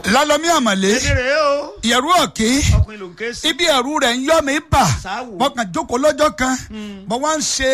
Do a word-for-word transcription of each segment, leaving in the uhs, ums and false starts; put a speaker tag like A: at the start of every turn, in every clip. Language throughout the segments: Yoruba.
A: lálọ́mí àmàlé ìyẹ̀rú òkè ibi ẹ̀rù rẹ̀ ń yọ́ mi bà mo kàn jókòó lọ́jọ́ kan mo wá ń ṣe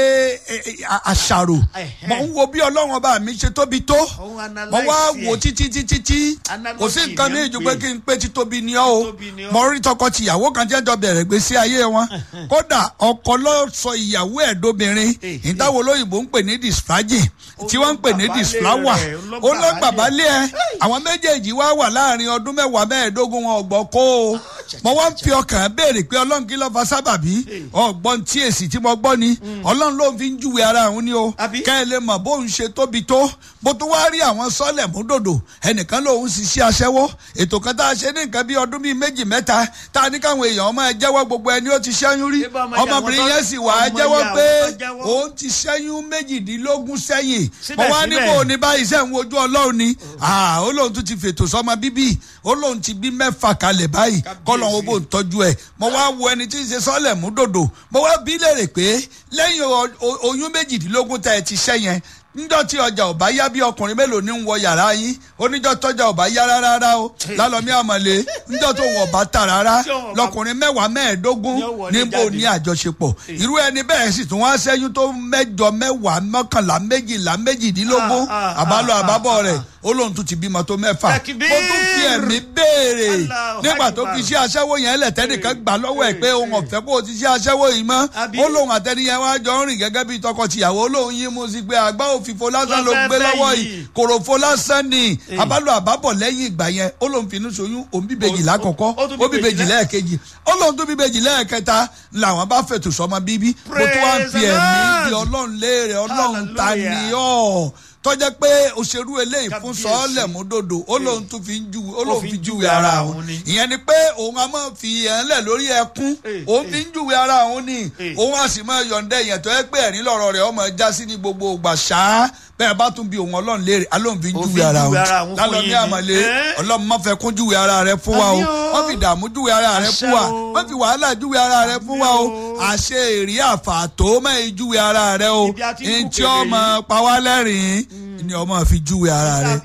A: àṣàrò mo ń wo bí ọlọ́run ọba mi ṣe tóbi tó mo wá wò títí títí tí kò sí nǹkan ní ìjú pé kí n pé títóbi ni ọ́ o mo rí tọkọ-tìyàwó kan jẹ́jọ́ bẹ̀rẹ̀ gbèsè ayé wọn kódà ọkọ ló sọ ìyàwó ẹ̀ dóbìnrin ìdáwó olóyìnbó ń pè ní disfagi tí wọ́n ń pè ní disflower ó lọ gbàbálé ẹ àwọn méjèèjì wá wà láàrin ọdún mẹ́wàá mẹ́ẹ̀ẹ́dógún wọn ọ̀gbọ́n kó o mo wá ń fi ọkàn béèrè pé ọlọ́run kí ló fa sábàbí ọgbọ́n tí èsì tí mo gbọ́ ni ọlọ́run ló fi ń júwe ara òun ni o kẹ́ ẹ lè mọ̀ bóun ṣe tóbi tó bó tó wá rí àwọn sọ́lẹ̀ múdòdò ẹnìkan lòun sì ṣe aṣẹ́wó ètò kan tá a ṣe ní nǹkan bí ọdún bíi méjì mẹ́ta tá a ní káwọn èèyàn máa jẹ́wọ́ gbogbo ẹni ó ti ṣẹ́yún rí ọmọbìnrin yẹn sì wà á jẹ́wọ́ pé òun ti ṣẹ́yún méjìdínlógún sẹ́yìn mo wá ní bò ní báyìí sẹ́ ń wojú ọlọ́run ni ó lóun tún ti fètò sọ́mọ bíbí ó lóun ti bí mẹ́fà kalẹ̀ báyìí kọ́lọ́n wo bó ń tọ́jú ẹ̀ mo wá wo ẹni tí ń ṣe sọ́lẹ̀ múdòdò mo wá bí léèrè pé lẹ́yìn oyún méjìdínlógún tẹ́ ẹ ti ṣẹ́ yẹn níjọ́ tí ọjà ò bá yá bí ọkùnrin mélòó ní ń wọ yàrá yín oníjọ́ tọ́jà ò bá yá rárá o lálọ́mí àmọ̀lé níjọ́ tó wọ̀ bá tà rárá lọkùnrin mẹ́wàá mẹ́ẹ̀ẹ́dógún níbo ní àjọṣepọ̀ irú ẹni bẹ́ẹ̀ sì tún wá ṣẹ́yún tó mẹ́jọ mẹ́wàá mọ́kànlá méjìlá méjìdínlógún àbálọ àbábọ̀ rẹ̀ ó lóun tún ti bímọ tó mẹ́fà mo tún fi ẹ̀mí béèrè nígbà tó fi ṣe aṣẹ́wó yẹn lẹ̀tẹ́nìkan gbà lọ́wọ́ ẹ̀ pé òun ọ̀fẹ́ kó o ti ṣe aṣẹ́wó yìí mọ́ ó lóun àtẹniyẹn wá jọ ń rìn gẹ́gẹ́ bí tọkọ-tìyàwó ó lóun yín mú sí pé àgbá òfìfo lásán ló gbé lọ́wọ́ yìí kòròfo lásán ni àbálò àbábọ̀ lẹ́yìn ìgbà yẹn ó lóun finú ṣoyún òun bíbejì lákọ̀ọ́kọ́ ó bíbejì lẹ́ẹ̀kejì ó lóun tún bíbejì lẹ́ẹ̀kẹta làwọn bá fètò sọmọ bíbí mo tún wá ń fi ẹ̀mí bí ọlọ́run léèrè ọlọ́run ta ni ọ́ tọ́jẹ́ pé òṣèrú eléyìí fún sọ́ọ́lẹ̀ múdòdò ó lóun tún fi ń ju ó lóun fi júwe ara òun ìyẹn ni pé òun á máa fi yẹn lẹ̀ lórí ẹkún òun fi ń júwe ara òun ni òun á sì máa yọ̀ǹda ìyẹn tó yẹ pé ẹ̀rín lọ́rọ̀ rẹ̀ ọmọ já sí ní gbogbo ìgbà ṣáá bẹ́ẹ̀ bá tún bí òun ọlọ́run léèrè alóhùn fi ń júwe ara òun lálọ́mí àmọ̀lé ọlọ́run má fẹ́ kún júwe ara rẹ̀ fún wa o wọ́n fi dààmú júwe ara rẹ̀ fún wa wọ́n fi wàhálà júwe ara rẹ̀ fún wa o àṣe èrè àfàtó mẹ́rin júwe ara rẹ̀ o ntí ọmọ pawálẹ́rìn ni ọmọ fi júwe ara rẹ̀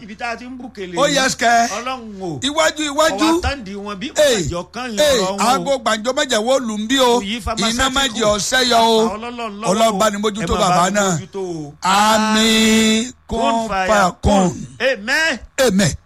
A: ó yẹ sikẹ́ iwájú iwájú aago gbàǹjo mẹ́jẹ wo lù ń bí o iná mẹ́jẹ ọ̀sẹ̀ yọ o ọlọ́run bá ní mójútó bàbá náà àmín kún fà kún. Amen. Amen.